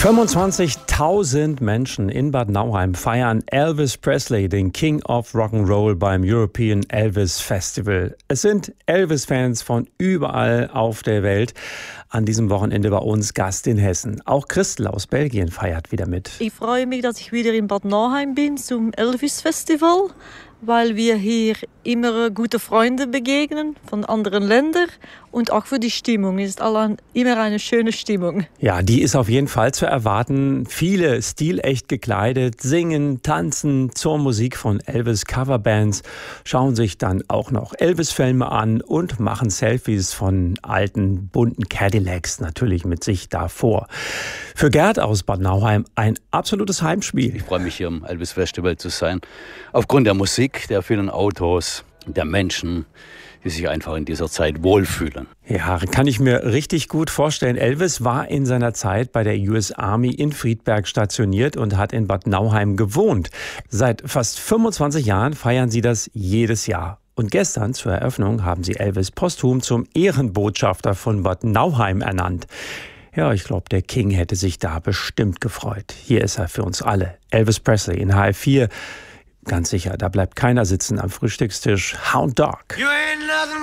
25.000 Menschen in Bad Nauheim feiern Elvis Presley, den King of Rock'n'Roll, beim European Elvis Festival. Es sind Elvis-Fans von überall auf der Welt. An diesem Wochenende bei uns Gast in Hessen. Auch Christel aus Belgien feiert wieder mit. Ich freue mich, dass ich wieder in Bad Nauheim bin zum Elvis Festival, weil wir hier immer gute Freunde begegnen von anderen Ländern und auch für die Stimmung. Es ist immer eine schöne Stimmung. Ja, die ist auf jeden Fall zu erwarten. Viele stilecht gekleidet, singen, tanzen zur Musik von Elvis-Coverbands, schauen sich dann auch noch Elvis-Filme an und machen Selfies von alten, bunten Cadillacs natürlich mit sich davor. Für Gerd aus Bad Nauheim ein absolutes Heimspiel. Ich freue mich, hier im Elvis Festival zu sein. Aufgrund der Musik, der vielen Autos, der Menschen, die sich einfach in dieser Zeit wohlfühlen. Ja, kann ich mir richtig gut vorstellen. Elvis war in seiner Zeit bei der US Army in Friedberg stationiert und hat in Bad Nauheim gewohnt. Seit fast 25 Jahren feiern sie das jedes Jahr. Und gestern zur Eröffnung haben sie Elvis posthum zum Ehrenbotschafter von Bad Nauheim ernannt. Ja, ich glaube, der King hätte sich da bestimmt gefreut. Hier ist er für uns alle. Elvis Presley in HR4. Ganz sicher, da bleibt keiner sitzen am Frühstückstisch. Hound Dog.